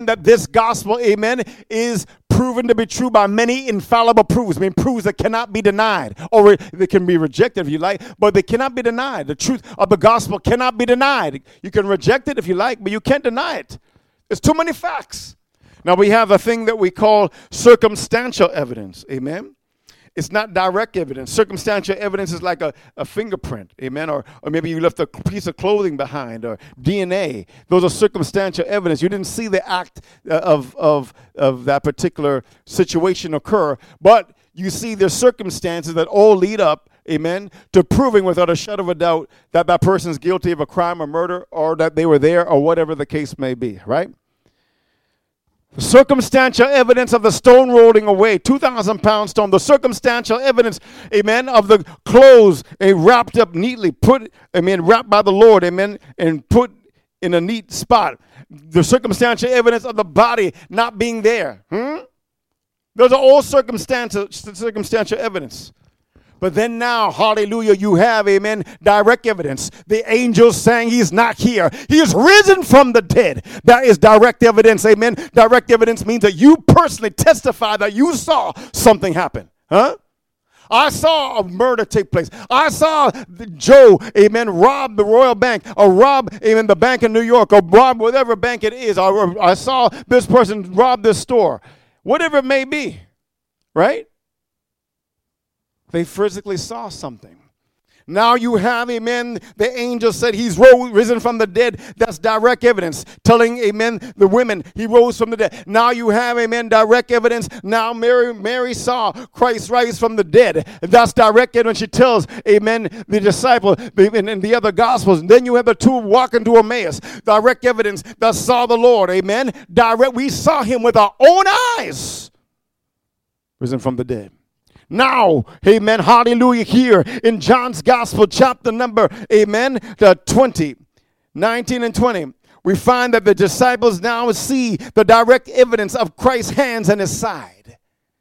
that this gospel, amen, is proven to be true by many infallible proofs. I mean, proofs that cannot be denied, or they can be rejected if you like, but they cannot be denied. The truth of the gospel cannot be denied. You can reject it if you like, but you can't deny it. There's too many facts. Now, we have a thing that we call circumstantial evidence, amen. It's not direct evidence. Circumstantial evidence is like a fingerprint, amen, or maybe you left a piece of clothing behind, or DNA. Those are circumstantial evidence. You didn't see the act of that particular situation occur, but you see the circumstances that all lead up, amen, to proving without a shadow of a doubt that that person's guilty of a crime or murder, or that they were there, or whatever the case may be, right? The circumstantial evidence of the stone rolling away, 2,000-pound stone. The circumstantial evidence, amen, of the clothes wrapped up neatly, wrapped by the Lord, amen, and put in a neat spot. The circumstantial evidence of the body not being there. Those are all circumstantial evidence. But then now, hallelujah, you have, amen, direct evidence. The angels saying he's not here. He is risen from the dead. That is direct evidence, amen. Direct evidence means that you personally testify that you saw something happen. I saw a murder take place. I saw Joe, amen, rob the Royal Bank, or rob, amen, the bank in New York, or rob whatever bank it is. Or I saw this person rob this store. Whatever it may be, right? They physically saw something. Now you have, amen, the angel said he's risen from the dead. That's direct evidence. Telling, amen, the women he rose from the dead. Now you have, amen, direct evidence. Now Mary saw Christ rise from the dead. That's direct evidence. She tells, amen, the disciple in the other gospels. And then you have the two walking to Emmaus. Direct evidence that saw the Lord, amen. We saw him with our own eyes. Risen from the dead. Now, amen, hallelujah, here in John's Gospel, chapter number, amen, 20, 19 and 20, we find that the disciples now see the direct evidence of Christ's hands and his side.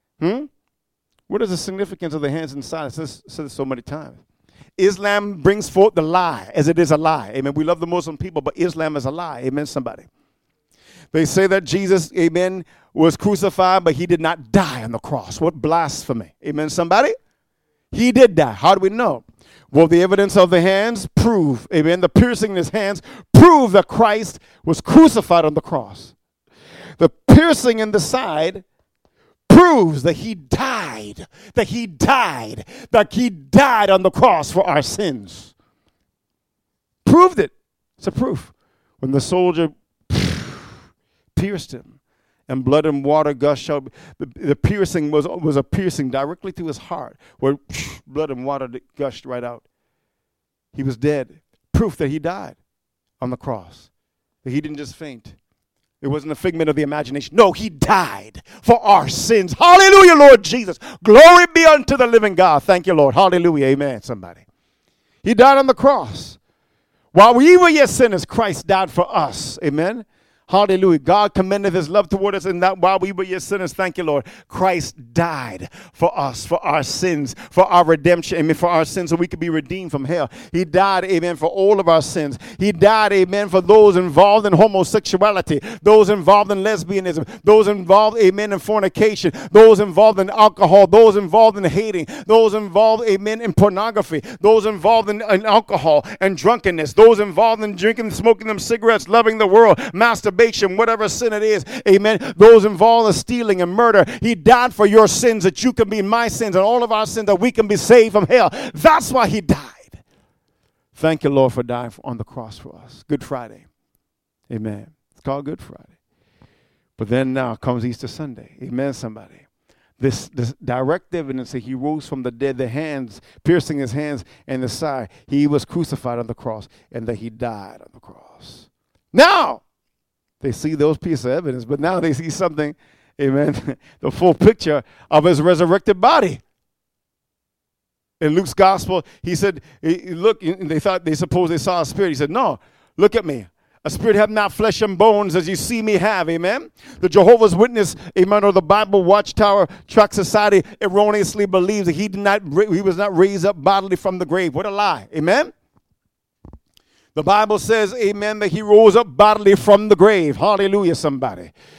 What is the significance of the hands and side? I've said this so many times. Islam brings forth the lie, as it is a lie. Amen. We love the Muslim people, but Islam is a lie. Amen, somebody. They say that Jesus, amen, was crucified, but he did not die on the cross. What blasphemy. Amen, somebody? He did die. How do we know? Well, the evidence of the hands prove, amen, the piercing in his hands prove that Christ was crucified on the cross. The piercing in the side proves that he died, that he died on the cross for our sins. Proved it. It's a proof. When the soldier pierced him, and blood and water gushed out. The piercing was a piercing directly to his heart, where blood and water gushed right out. He was dead. Proof that he died on the cross. That he didn't just faint. It wasn't a figment of the imagination. No, he died for our sins. Hallelujah, Lord Jesus. Glory be unto the living God. Thank you, Lord. Hallelujah. Amen, somebody. He died on the cross. While we were yet sinners, Christ died for us. Amen. Hallelujah. God commended his love toward us, and that while we were yet sinners, thank you, Lord, Christ died for us, for our sins, for our redemption, amen, for our sins, so we could be redeemed from hell. He died, amen, for all of our sins. He died, amen, for those involved in homosexuality, those involved in lesbianism, those involved, amen, in fornication, those involved in alcohol, those involved in hating, those involved, amen, in pornography, those involved in alcohol and drunkenness, those involved in drinking, smoking them cigarettes, loving the world, masturbation, whatever sin it is, amen, those involved in stealing and murder. He died for your sins, that you can be my sins and all of our sins, that we can be saved from hell. That's why he died. Thank you, Lord, for dying on the cross for us. Good Friday. Amen. It's called Good Friday. But then now comes Easter Sunday. Amen, somebody. This direct evidence that he rose from the dead, the hands, piercing his hands and the side. He was crucified on the cross, and that he died on the cross. Now, they see those pieces of evidence, but now they see something, amen, the full picture of his resurrected body. In Luke's gospel, he said, look, they supposed they saw a spirit. He said, no, look at me. A spirit have not flesh and bones as you see me have, amen. The Jehovah's Witness, amen, or the Bible Watchtower Tract Society erroneously believes that he was not raised up bodily from the grave. What a lie, amen. The Bible says, amen, that he rose up bodily from the grave. Hallelujah, somebody.